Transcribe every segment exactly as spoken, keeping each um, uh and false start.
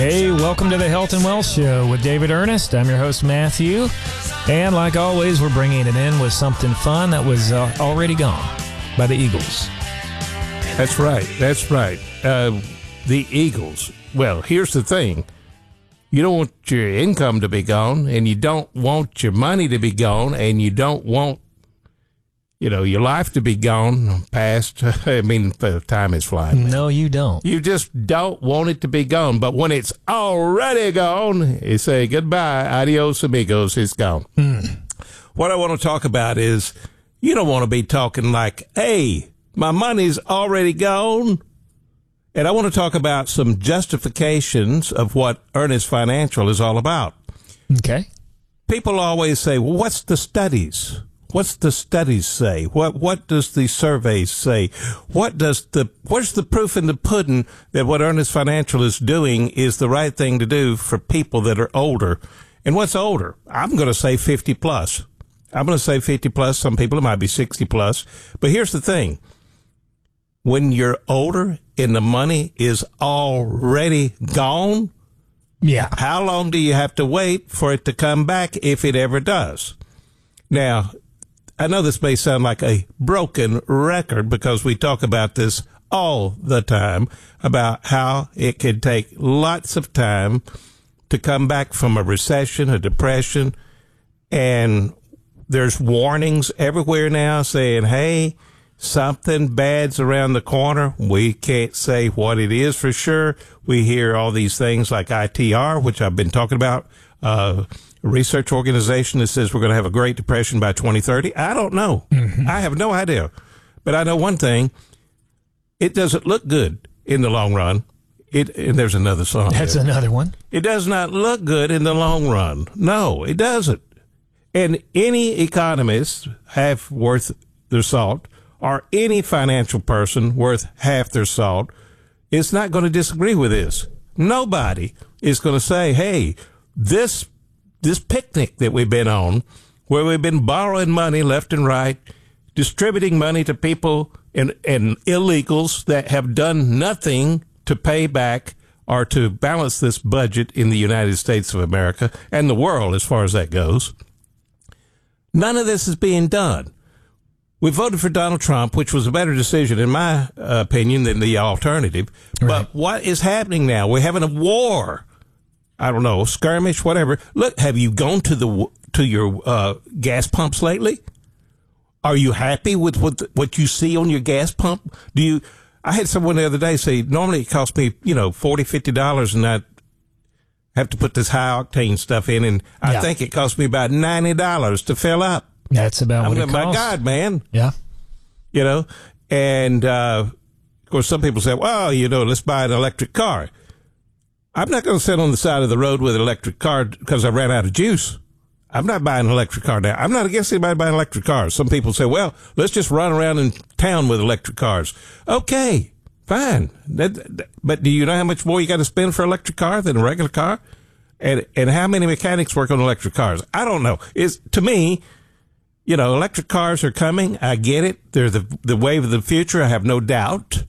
Hey, welcome to the Health and Wealth Show with David Ernest. I'm your host, Matthew. And like always, we're bringing it in with something fun that was uh, already gone by the Eagles. That's right. That's right. Uh, the Eagles. Well, here's the thing. You don't want your income to be gone, and you don't want your money to be gone, and you don't want, you know, your life to be gone past. I mean, the time is flying. No, you don't. You just don't want it to be gone. But when it's already gone, you say goodbye, adios, amigos, it's gone. Mm. What I want to talk about is you don't want to be talking like, hey, my money's already gone. And I want to talk about some justifications of what Ernest Financial is all about. Okay. People always say, well, what's the studies? What's the studies say? What what does the surveys say? What does the what's the proof in the pudding that what Ernest Financial is doing is the right thing to do for people that are older? And what's older? I'm going to say fifty plus. I'm going to say fifty plus. Some people, it might be sixty plus. But here's the thing. When you're older and the money is already gone, yeah, how long do you have to wait for it to come back if it ever does? Now, I know this may sound like a broken record because we talk about this all the time, about how it can take lots of time to come back from a recession, a depression, and there's warnings everywhere now saying, hey, something bad's around the corner. We can't say what it is for sure. We hear all these things like I T R, which I've been talking about, uh, a research organization that says we're going to have a Great Depression by twenty thirty. I don't know. Mm-hmm. I have no idea. But I know one thing. It doesn't look good in the long run. It, and there's another song. That's there. another one. It does not look good in the long run. No, it doesn't. And any economist half worth their salt, or any financial person worth half their salt, is not going to disagree with this. Nobody is going to say, hey, this this picnic that we've been on, where we've been borrowing money left and right, distributing money to people and, and illegals that have done nothing to pay back or to balance this budget in the United States of America and the world as far as that goes. None of this is being done. We voted for Donald Trump, which was a better decision, in my uh, opinion, than the alternative. Right. But what is happening now? We're having a war. I don't know, skirmish, whatever. Look, have you gone to the to your uh, gas pumps lately? Are you happy with what what you see on your gas pump? Do you? I had someone the other day say, normally it costs me, you know, forty dollars, fifty dollars, and I have to put this high octane stuff in, and I yeah. think it cost me about ninety dollars to fill up. That's about I what mean, it my costs. God, man. Yeah. You know, and uh, of course, some people say, well, you know, let's buy an electric car. I'm not going to sit on the side of the road with an electric car because I ran out of juice. I'm not buying an electric car now. I'm not against anybody buying electric cars. Some people say, well, let's just run around in town with electric cars. Okay, fine. That, that, but do you know how much more you got to spend for an electric car than a regular car? And and how many mechanics work on electric cars? I don't know. It's, to me, you know, electric cars are coming. I get it. They're the the wave of the future. I have no doubt.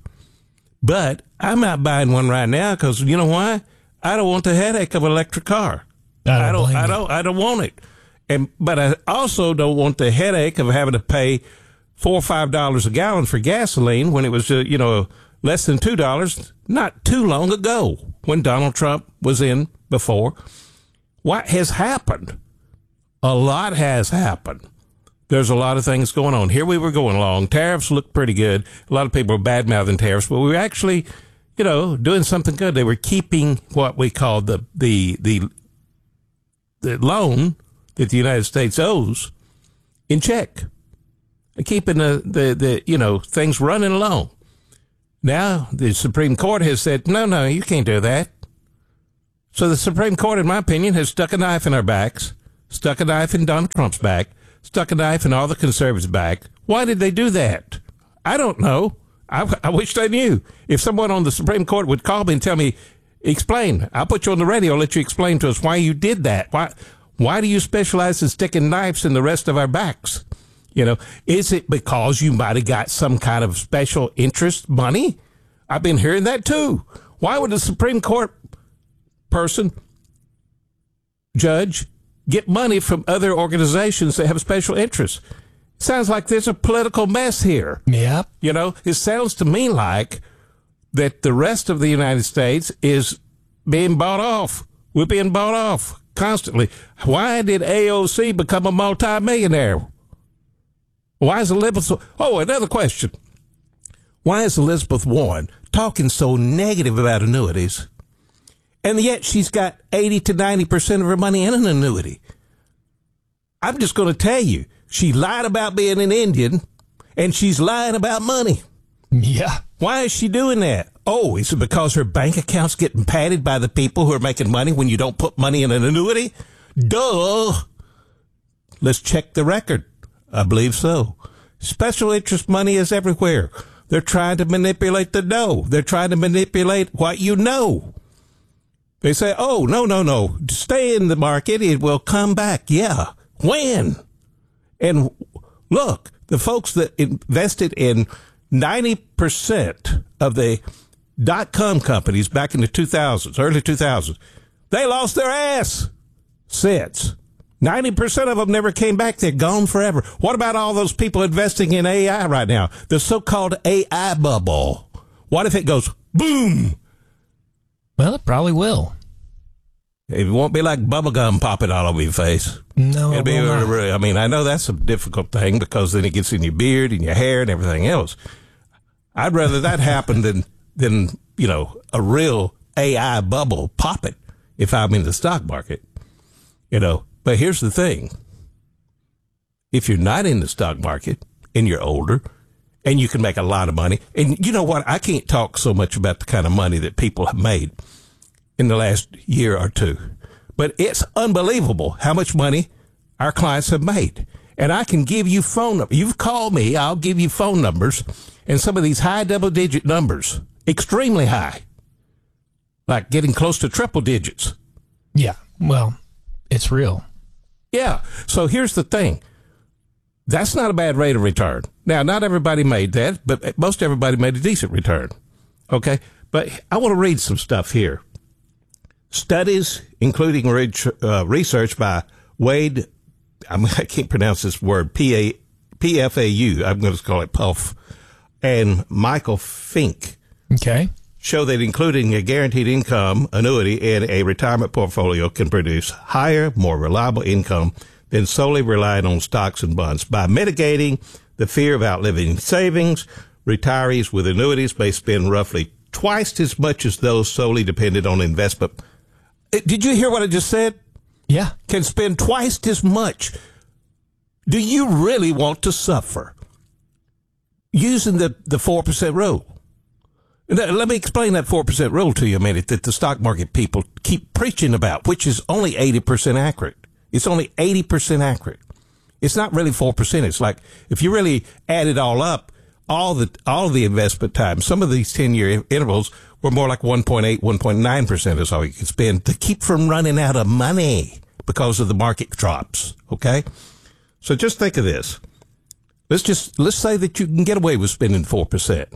But I'm not buying one right now because you know why? I don't want the headache of an electric car. I don't. I don't. I don't, I don't want it. And but I also don't want the headache of having to pay four or five dollars a gallon for gasoline when it was uh, you know less than two dollars not too long ago when Donald Trump was in before. What has happened? A lot has happened. There's a lot of things going on. Here we were going along. Tariffs looked pretty good. A lot of people were bad-mouthing tariffs, but we were actually, you know, doing something good. They were keeping what we call the the the the loan that the United States owes in check, keeping the the, the you know things running along. Now the Supreme Court has said, no, no, you can't do that. So the Supreme Court, in my opinion, has stuck a knife in our backs, stuck a knife in Donald Trump's back, stuck a knife in all the conservatives' back. Why did they do that? I don't know. I, I wish they knew. If someone on the Supreme Court would call me and tell me, explain. I'll put you on the radio, let you explain to us why you did that. Why why do you specialize in sticking knives in the rest of our backs? You know, is it because you might have got some kind of special interest money? I've been hearing that too. Why would the Supreme Court person, judge, get money from other organizations that have special interests. Sounds like there's a political mess here. Yeah. You know, it sounds to me like that the rest of the United States is being bought off. We're being bought off constantly. Why did A O C become a multimillionaire? Why is Elizabeth... Oh, another question. Why is Elizabeth Warren talking so negative about annuities? And yet she's got eighty to ninety percent of her money in an annuity. I'm just going to tell you, she lied about being an Indian, and she's lying about money. Yeah. Why is she doing that? Oh, is it because her bank account's getting padded by the people who are making money when you don't put money in an annuity? Duh. Let's check the record. I believe so. Special interest money is everywhere. They're trying to manipulate the dough. They're trying to manipulate what you know. They say, oh, no, no, no. Stay in the market. It will come back. Yeah. When? And look, the folks that invested in ninety percent of the dot-com companies back in the two thousands, early two thousands, they lost their ass since. ninety percent of them never came back. They're gone forever. What about all those people investing in A I right now? The so-called A I bubble. What if it goes boom? Well, it probably will. It won't be like bubblegum popping all over your face. No, It'll it be, will not. I mean, I know that's a difficult thing because then it gets in your beard and your hair and everything else. I'd rather that happen than, than, you know, a real A I bubble popping if I'm in the stock market, you know. But here's the thing. If you're not in the stock market and you're older and you can make a lot of money, and you know what? I can't talk so much about the kind of money that people have made in the last year or two, but it's unbelievable how much money our clients have made. And I can give you phone numbers. You've called me. I'll give you phone numbers and some of these high double digit numbers, extremely high, like getting close to triple digits. Yeah. Well, it's real. Yeah. So here's the thing. That's not a bad rate of return. Now, not everybody made that, but most everybody made a decent return. Okay. But I want to read some stuff here. Studies, including uh, research by Wade, I'm, I can't pronounce this word, P A, P F A U, I'm going to call it Puff, and Michael Fink. Okay. Show that including a guaranteed income annuity in a retirement portfolio can produce higher, more reliable income than solely relying on stocks and bonds. By mitigating the fear of outliving savings, retirees with annuities may spend roughly twice as much as those solely dependent on investment. Did you hear what I just said? Yeah. Can spend twice as much. Do you really want to suffer using the, the four percent rule? Now, let me explain that four percent rule to you a minute that the stock market people keep preaching about, which is only eighty percent accurate. It's only eighty percent accurate. It's not really four percent. It's like if you really add it all up, all the all the investment time, some of these ten-year intervals were more like one point eight, one point nine percent is all you can spend to keep from running out of money because of the market drops, okay? So just think of this. Let's just, let's say that you can get away with spending four percent.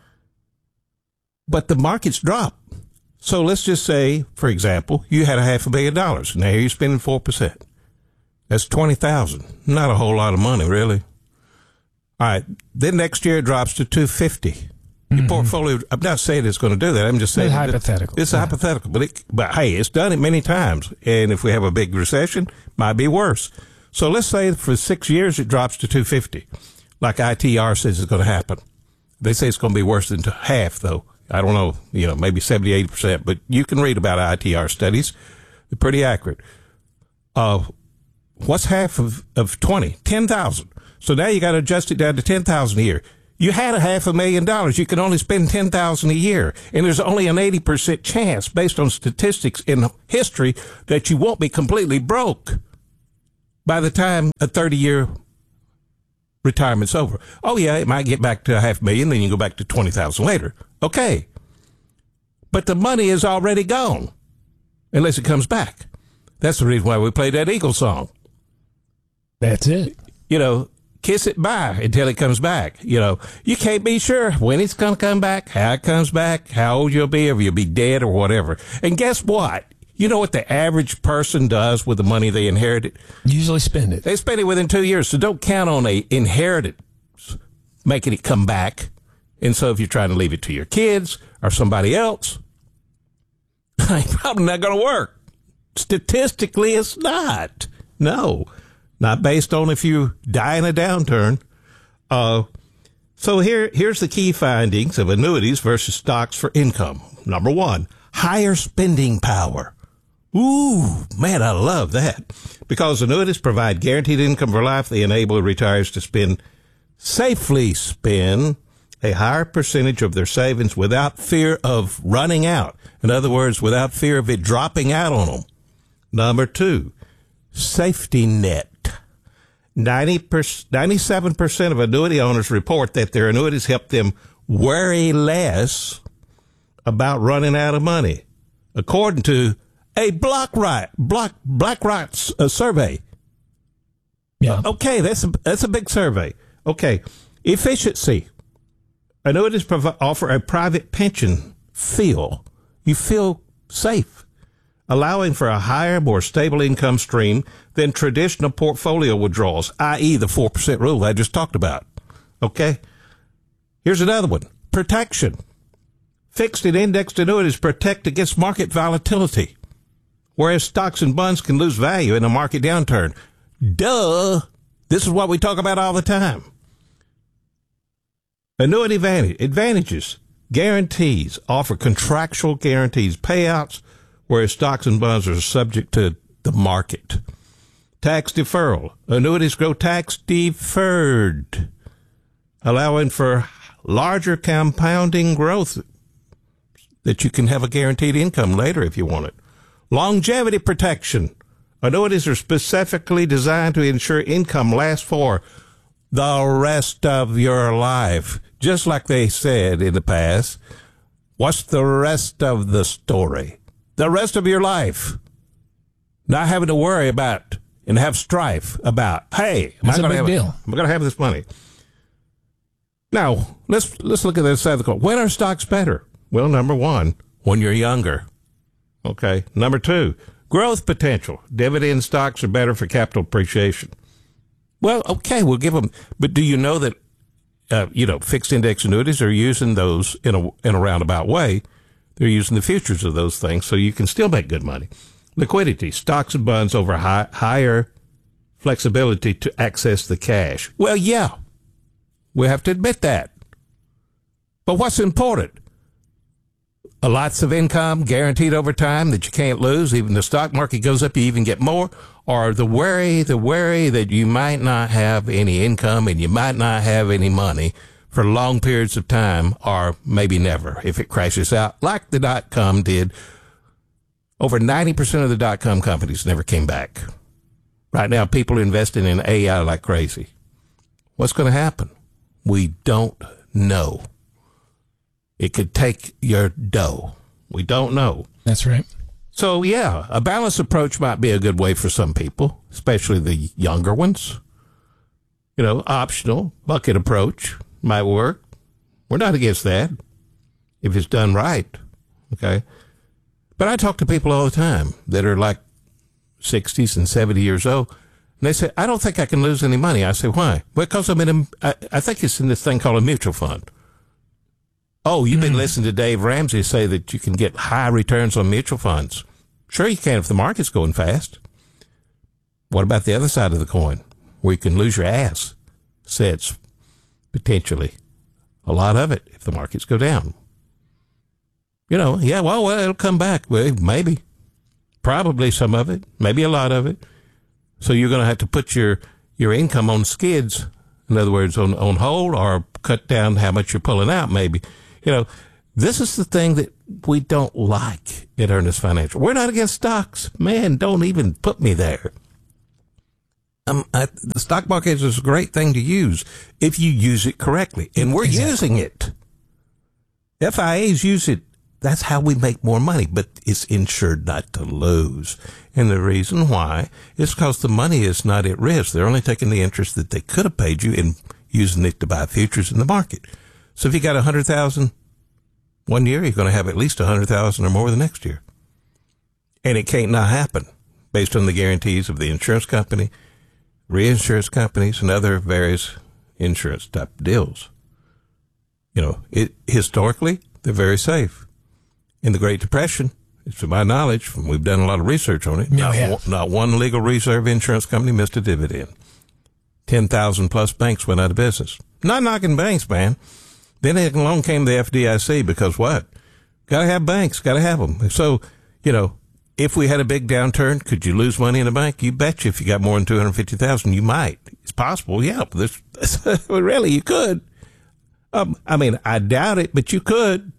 But the markets drop. So let's just say, for example, you had a half a billion dollars. Now you're spending four percent. That's twenty thousand dollars. Not a whole lot of money, really. All right. Then next year it drops to two hundred fifty thousand dollars. Your mm-hmm. portfolio, I'm not saying it's going to do that. I'm just saying it's hypothetical. It's yeah. hypothetical, but it, but hey, it's done it many times. And if we have a big recession, might be worse. So let's say for six years it drops to two hundred fifty, like I T R says is going to happen. They say it's going to be worse than half, though. I don't know, you know, maybe seventy, eighty percent, but you can read about I T R studies. They're pretty accurate. Uh, what's half of, of twenty? ten thousand. So now you got to adjust it down to ten thousand a year. You had a half a million dollars. You can only spend ten thousand a year. And there's only an eighty percent chance based on statistics in history that you won't be completely broke by the time a thirty year retirement's over. Oh yeah, it might get back to a half million, then you go back to twenty thousand later. Okay. But the money is already gone unless it comes back. That's the reason why we played that Eagles song. That's it. You know, kiss it bye until it comes back. You know, you can't be sure when it's going to come back, how it comes back, how old you'll be, or you'll be dead or whatever. And guess what? You know what the average person does with the money they inherited? Usually spend it. They spend it within two years, so don't count on a inheritance making it come back. And so if you're trying to leave it to your kids or somebody else, it's probably not going to work. Statistically, it's not. No, not based on if you die in a downturn. Uh, so here, here's the key findings of annuities versus stocks for income. Number one, higher spending power. Ooh, man, I love that. Because annuities provide guaranteed income for life, they enable retirees to spend, safely spend a higher percentage of their savings without fear of running out. In other words, without fear of it dropping out on them. Number two, safety net. ninety percent, ninety-seven percent of annuity owners report that their annuities help them worry less about running out of money, according to a BlackRock, Black, BlackRock uh, survey. Yeah. Okay, that's a, that's a big survey. Okay, efficiency. Annuities provi- offer a private pension feel. You feel safe, allowing for a higher, more stable income stream than traditional portfolio withdrawals, that is the four percent rule I just talked about. Okay? Here's another one. Protection. Fixed and indexed annuities protect against market volatility, whereas stocks and bonds can lose value in a market downturn. Duh! This is what we talk about all the time. Annuity advantages. Guarantees offer contractual guarantees, payouts, whereas stocks and bonds are subject to the market. Tax deferral. Annuities grow tax deferred, allowing for larger compounding growth that you can have a guaranteed income later if you want it. Longevity protection. Annuities are specifically designed to ensure income lasts for the rest of your life. Just like they said in the past, what's the rest of the story? The rest of your life. Not having to worry about and have strife about, hey, am That's I a going to big have deal. am I going to have this money? Now, let's let's look at the other side of the coin. When are stocks better? Well, number one, when you're younger. Okay. Number two, growth potential. Dividend stocks are better for capital appreciation. Well, okay, we'll give them, but do you know that Uh, you know, fixed index annuities are using those in a in a roundabout way. They're using the futures of those things, so you can still make good money. Liquidity, stocks and bonds over high, higher flexibility to access the cash. Well, yeah, we have to admit that. But what's important? A lots of income guaranteed over time that you can't lose. Even the stock market goes up, you even get more. Or the worry, the worry that you might not have any income and you might not have any money for long periods of time, or maybe never if it crashes out like the dot-com did. Over ninety percent of the dot-com companies never came back. Right now, people are investing in A I like crazy. What's going to happen? We don't know. It could take your dough. We don't know. That's right. So, yeah, a balanced approach might be a good way for some people, especially the younger ones. You know, optional, bucket approach might work. We're not against that if it's done right, okay? But I talk to people all the time that are like sixties and seventy years old, and they say, I don't think I can lose any money. I say, why? Well, because I'm in a, I, I think it's in this thing called a mutual fund. Oh, you've been mm. listening to Dave Ramsey say that you can get high returns on mutual funds. Sure you can if the market's going fast. What about the other side of the coin, where you can lose your ass? Sets, potentially. A lot of it if the markets go down. You know, yeah, well, well it'll come back. Well, maybe. Probably some of it. Maybe a lot of it. So you're going to have to put your, your income on skids. In other words, on, on hold, or cut down how much you're pulling out, maybe. You know, this is the thing that we don't like at Ernest Financial. We're not against stocks. Man, don't even put me there. Um, I, the stock market is a great thing to use if you use it correctly. And we're exactly. using it. F I As use it. That's how we make more money, but it's insured not to lose. And the reason why is because the money is not at risk. They're only taking the interest that they could have paid you and using it to buy futures in the market. So if you got a hundred thousand one year, you're going to have at least a hundred thousand or more the next year. And it can't not happen based on the guarantees of the insurance company, reinsurance companies, and other various insurance type deals. You know, it historically, they're very safe. In the Great Depression, to my knowledge, we've done a lot of research on it, Yeah, not, we have. one, not one legal reserve insurance company missed a dividend. ten thousand plus banks went out of business. Not knocking banks, man. Then along came the F D I C because what? Got to have banks, got to have them. So, you know, if we had a big downturn, could you lose money in a bank? You betcha. If you got more than two hundred fifty thousand, you might. It's possible, yeah. But this, really, you could. Um, I mean, I doubt it, but you could.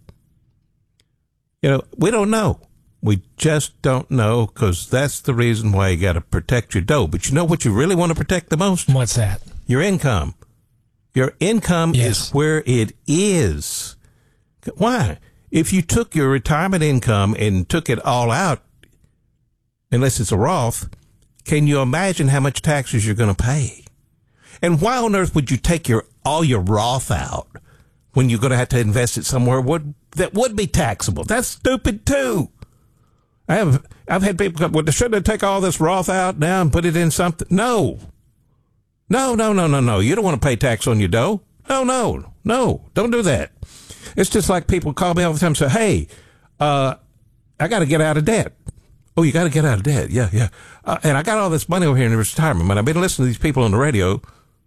You know, we don't know. We just don't know, because that's the reason why you got to protect your dough. But you know what you really want to protect the most? What's that? Your income. Your income Yes. is where it is. Why? If you took your retirement income and took it all out, unless it's a Roth, can you imagine how much taxes you're going to pay? And why on earth would you take your all your Roth out when you're going to have to invest it somewhere would, that would be taxable? That's stupid too. I have I've had people come, well, shouldn't I take all this Roth out now and put it in something? No. No, no, no, no, no. You don't want to pay tax on your dough. No, no, no. Don't do that. It's just like people call me all the time and say, hey, uh, I got to get out of debt. Oh, you got to get out of debt. Yeah, yeah. Uh, and I got all this money over here in retirement. And I've been listening to these people on the radio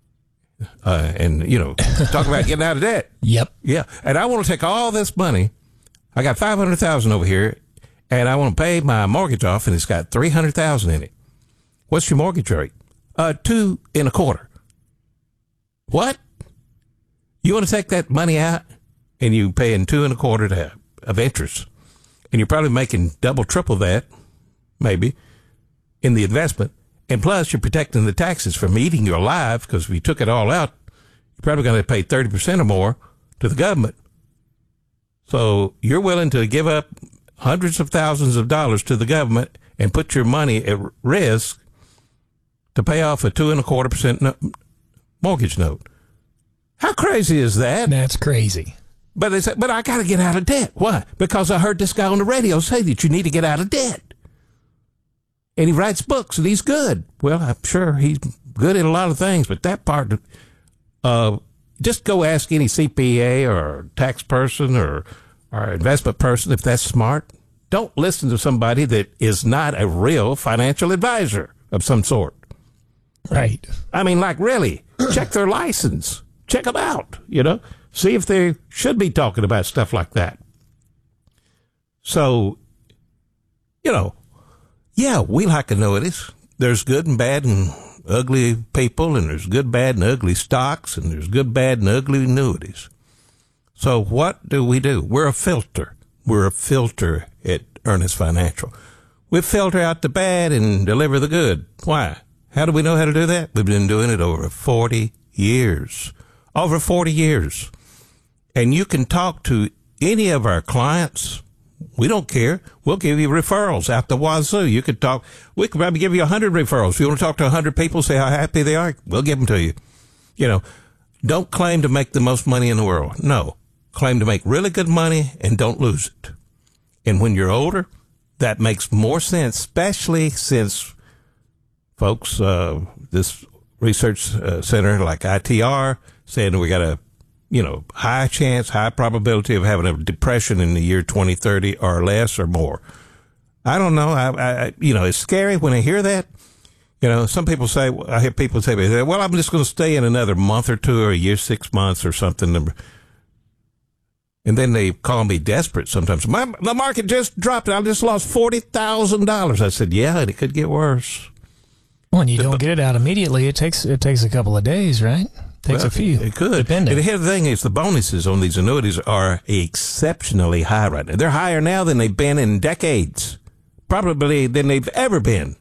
uh, and, you know, talk about getting out of debt. Yep. Yeah. And I want to take all this money. I got five hundred thousand over here, and I want to pay my mortgage off, and it's got three hundred thousand in it. What's your mortgage rate? Uh, two and a quarter. What? You want to take that money out, and you paying two and a quarter to, of interest, and you're probably making double, triple that, maybe, in the investment, and plus you're protecting the taxes from eating you alive, because if you took it all out, you're probably going to pay thirty percent or more to the government. So you're willing to give up hundreds of thousands of dollars to the government and put your money at risk to pay off a two and a quarter percent no- mortgage note. How crazy is that? That's crazy. But they say, but I got to get out of debt. Why? Because I heard this guy on the radio say that you need to get out of debt. And he writes books, and he's good. Well, I'm sure he's good at a lot of things, but that part, uh, just go ask any C P A or tax person or, or investment person if that's smart. Don't listen to somebody that is not a real financial advisor of some sort. Right. I mean, like, really, check their license. Check them out, you know. See if they should be talking about stuff like that. So, you know, yeah, we like annuities. There's good and bad and ugly people, and there's good, bad, and ugly stocks, and there's good, bad, and ugly annuities. So what do we do? We're a filter. We're a filter at Ernest Financial. We filter out the bad and deliver the good. Why? How do we know how to do that? We've been doing it over forty years. Over forty years. And you can talk to any of our clients. We don't care. We'll give you referrals out the wazoo. You could talk. We could probably give you a hundred referrals. If you want to talk to a hundred people, say how happy they are, we'll give them to you. You know, don't claim to make the most money in the world. No. Claim to make really good money and don't lose it. And when you're older, that makes more sense, especially since, folks, uh, this research uh, center like I T R saying we got a, you know, high chance, high probability of having a depression in the year twenty thirty or less or more. I don't know. I, I, you know, it's scary when I hear that. You know, some people say, I hear people say, well, I'm just going to stay in another month or two or a year, six months or something. And then they call me desperate sometimes. My, the market just dropped. I just lost forty thousand dollars. I said, yeah, and it could get worse. Well, and you don't get it out immediately. It takes it takes a couple of days, right? It takes well, a few. It could. Depending. And the thing is, the bonuses on these annuities are exceptionally high right now. They're higher now than they've been in decades. Probably than they've ever been.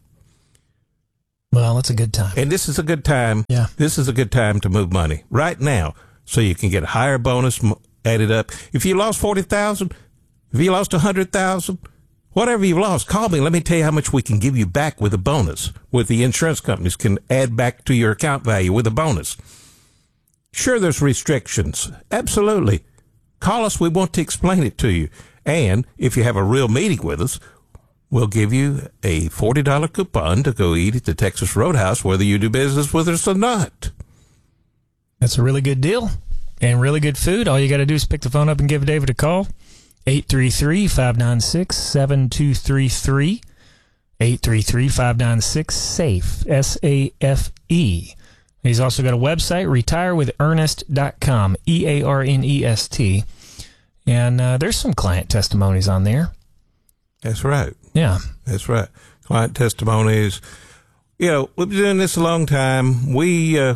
Well, it's a good time. And this is a good time. Yeah. This is a good time to move money right now so you can get a higher bonus added up. If you lost forty thousand dollars, if you lost one hundred thousand dollars, whatever you lost, call me. Let me tell you how much we can give you back with a bonus. With the insurance companies can add back to your account value with a bonus. Sure, there's restrictions. Absolutely. Call us. We want to explain it to you. And if you have a real meeting with us, we'll give you a forty dollars coupon to go eat at the Texas Roadhouse, whether you do business with us or not. That's a really good deal and really good food. All you got to do is pick the phone up and give David a call. eight three three, five nine six, seven two three three. eight three three, five nine six, SAFE, S A F E. He's also got a website, retire with ernest dot com, E A R N E S T. And uh, there's some client testimonies on there. That's right. Yeah. That's right. Client testimonies. You know, we've been doing this a long time. We, uh,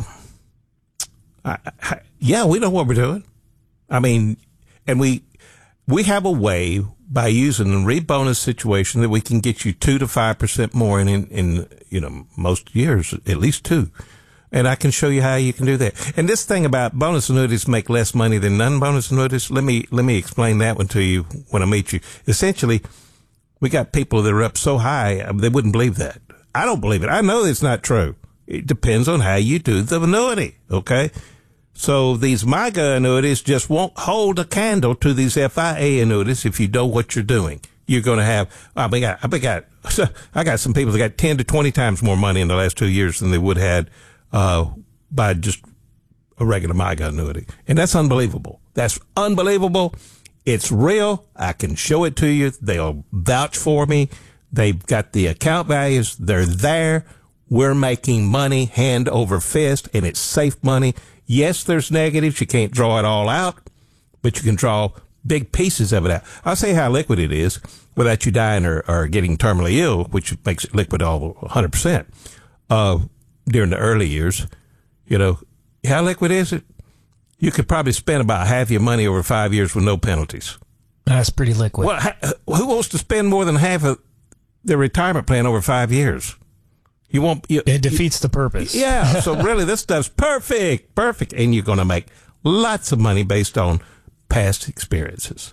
I, I, yeah, we know what we're doing. I mean, and we, we have a way by using the rebonus situation that we can get you two to five percent more in, in, in, you know, most years, at least two. And I can show you how you can do that. And this thing about bonus annuities make less money than non-bonus annuities, let me, let me explain that one to you when I meet you. Essentially, we got people that are up so high, they wouldn't believe that. I don't believe it. I know it's not true. It depends on how you do the annuity, okay? So these MYGA annuities just won't hold a candle to these F I A annuities if you know what you're doing. You're going to have, I mean, I, I got, I got some people that got ten to twenty times more money in the last two years than they would have had, uh, by just a regular MYGA annuity. And that's unbelievable. That's unbelievable. It's real. I can show it to you. They'll vouch for me. They've got the account values. They're there. We're making money hand over fist, and it's safe money. Yes, there's negatives. You can't draw it all out, but you can draw big pieces of it out. I'll say how liquid it is without you dying or, or getting terminally ill, which makes it liquid all one hundred percent uh, during the early years. You know, how liquid is it? You could probably spend about half your money over five years with no penalties. That's pretty liquid. Well, who wants to spend more than half of their retirement plan over five years? You won't. You, it defeats the purpose. Yeah. So really, this stuff's perfect, perfect, and you're going to make lots of money based on past experiences.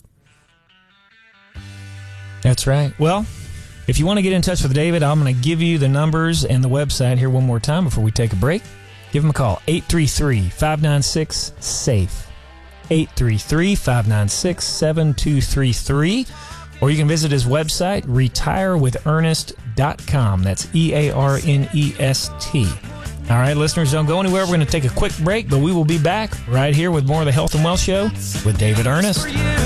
That's right. Well, if you want to get in touch with David, I'm going to give you the numbers and the website here one more time before we take a break. Give him a call, eight three three, five nine six, SAFE, eight three three, five nine six, seven two three three, or you can visit his website, retire with ernest dot com. That's E A R N E S T. All right, listeners, don't go anywhere. We're going to take a quick break, but we will be back right here with more of the Health and Wealth Show with David Ernest.